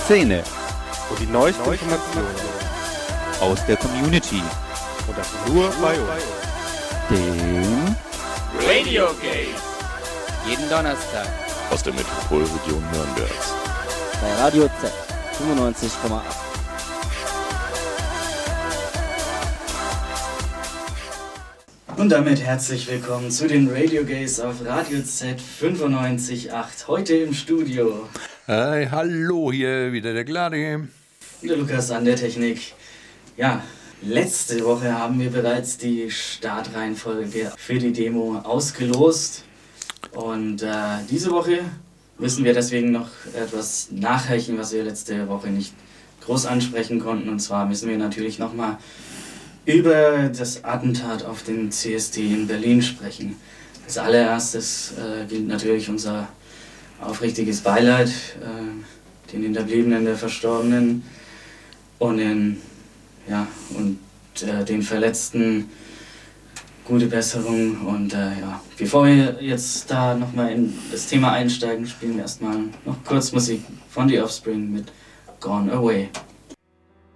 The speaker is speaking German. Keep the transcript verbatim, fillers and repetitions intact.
Szene und die neuesten Informationen aus der Community. Und das nur bei uns. Dem Radio Game. Jeden Donnerstag. Aus der Metropolregion Nürnbergs. Bei Radio Z fünfundneunzig Komma acht. Und damit herzlich willkommen zu den Radio Gays auf Radio Z fünfundneunzig Komma acht. Heute im Studio. Hi, hallo, hier wieder der Gladi. Und der Lukas an der Technik. Ja, letzte Woche haben wir bereits die Startreihenfolge für die Demo ausgelost. Und äh, diese Woche müssen wir deswegen noch etwas nachreichen, was wir letzte Woche nicht groß ansprechen konnten. Und zwar müssen wir natürlich nochmal über das Attentat auf den C S D in Berlin sprechen. Als allererstes äh, gilt natürlich unser aufrichtiges Beileid äh, den Hinterbliebenen der Verstorbenen und den, ja, und, äh, den Verletzten. Gute Besserung und äh, ja, bevor wir jetzt da nochmal in das Thema einsteigen, spielen wir erstmal noch kurz Musik von The Offspring mit Gone Away.